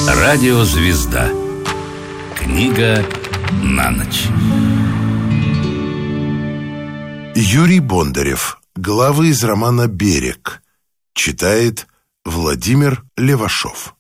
Радиозвезда. Книга на ночь. Юрий Бондарев. Главы из романа «Берег». Читает Владимир Левашов.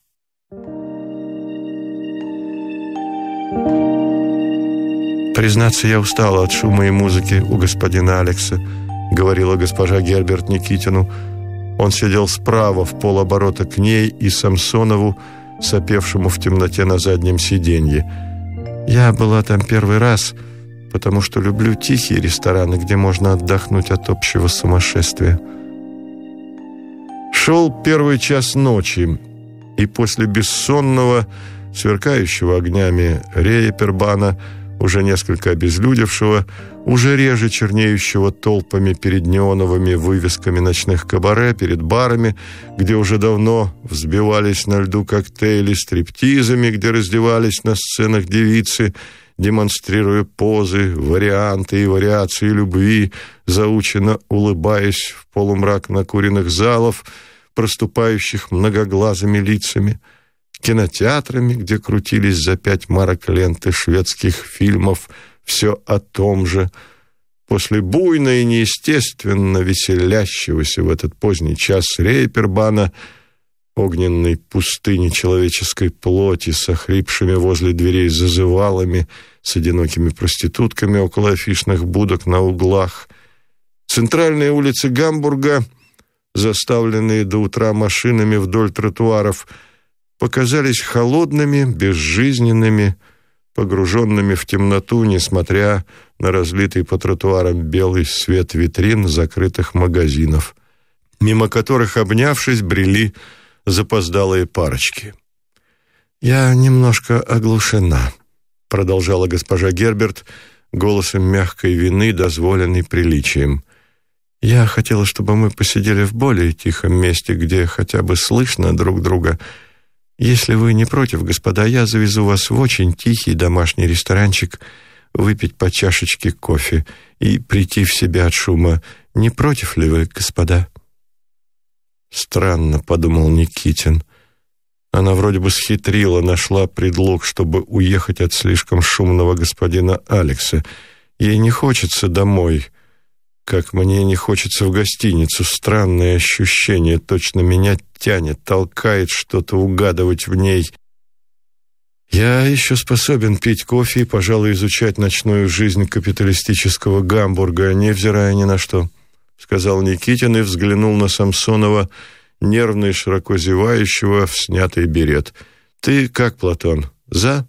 «Признаться, я устала от шума и музыки у господина Алекса», — говорила госпожа Герберт Никитину. Он сидел справа в полоборота к ней и Самсонову, сопевшему в темноте на заднем сиденье. «Я была там первый раз, потому что люблю тихие рестораны, где можно отдохнуть от общего сумасшествия». Шел первый час ночи, и после бессонного, сверкающего огнями Рейпербана, уже несколько обезлюдевшего, уже реже чернеющего толпами перед неоновыми вывесками ночных кабаре, перед барами, где уже давно взбивались на льду коктейли, стриптизами, где раздевались на сценах девицы, демонстрируя позы, варианты и вариации любви, заученно улыбаясь в полумрак накуренных залов, проступающих многоглазыми лицами, кинотеатрами, где крутились за 5 марок ленты шведских фильмов «Все о том же», после буйно и неестественно веселящегося в этот поздний час Рейпербана, огненной пустыни человеческой плоти с охрипшими возле дверей зазывалами, с одинокими проститутками около афишных будок на углах. Центральные улицы Гамбурга, заставленные до утра машинами вдоль тротуаров, показались холодными, безжизненными, погруженными в темноту, несмотря на разлитый по тротуарам белый свет витрин закрытых магазинов, мимо которых, обнявшись, брели запоздалые парочки. «Я немножко оглушена», — продолжала госпожа Герберт голосом мягкой вины, дозволенной приличием. «Я хотела, чтобы мы посидели в более тихом месте, где хотя бы слышно друг друга. Если вы не против, господа, я завезу вас в очень тихий домашний ресторанчик, выпить по чашечке кофе и прийти в себя от шума. Не против ли вы, господа?» «Странно», — подумал Никитин. Она вроде бы схитрила, нашла предлог, чтобы уехать от слишком шумного господина Алекса. Ей не хочется домой, как мне не хочется в гостиницу. Странное ощущение, точно меня тянет, толкает что-то угадывать в ней. «Я еще способен пить кофе и, пожалуй, изучать ночную жизнь капиталистического Гамбурга, невзирая ни на что», — сказал Никитин и взглянул на Самсонова, нервно и широко зевающего в снятый берет. «Ты как, Платон, за?»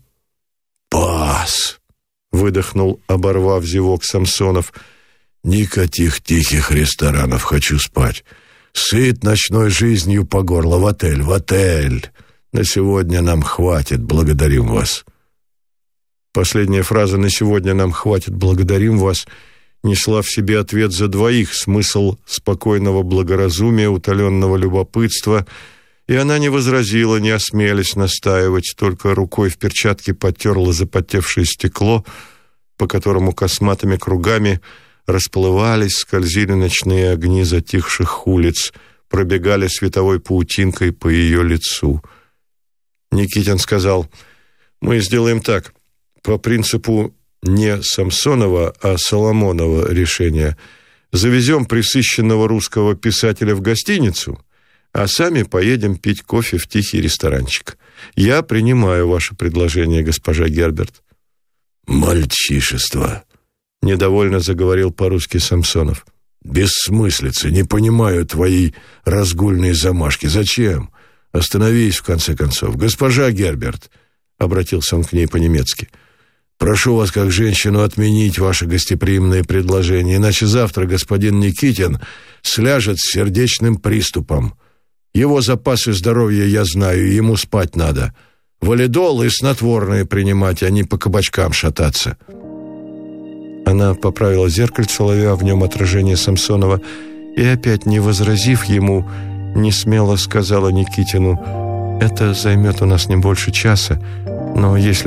«Пас!» — выдохнул, оборвав зевок, Самсонов. «Никаких тихих ресторанов, хочу спать. Сыт ночной жизнью по горло. В отель. На сегодня нам хватит, благодарим вас». Последняя фраза «на сегодня нам хватит, благодарим вас» несла в себе ответ за двоих, смысл спокойного благоразумия, утоленного любопытства, и она не возразила, не осмелясь настаивать, только рукой в перчатке потерла запотевшее стекло, по которому косматыми кругами расплывались, скользили ночные огни затихших улиц, пробегали световой паутинкой по ее лицу. Никитин сказал: «Мы сделаем так, по принципу не Самсонова, а Соломонова решения. Завезем пресыщенного русского писателя в гостиницу, а сами поедем пить кофе в тихий ресторанчик. Я принимаю ваше предложение, госпожа Герберт». «Мальчишество», — недовольно заговорил по-русски Самсонов. «Бессмыслица, не понимаю твоей разгульной замашки. Зачем? Остановись, в конце концов. Госпожа Герберт», — обратился он к ней по-немецки, «прошу вас, как женщину, отменить ваше гостеприимное предложение, иначе завтра господин Никитин сляжет с сердечным приступом. Его запасы здоровья я знаю, ему спать надо. Валидол и снотворное принимать, а не по кабачкам шататься». Она поправила зеркальце, ловя в нем отражение Самсонова, и опять, не возразив ему, несмело сказала Никитину: «Это займет у нас не больше часа, но если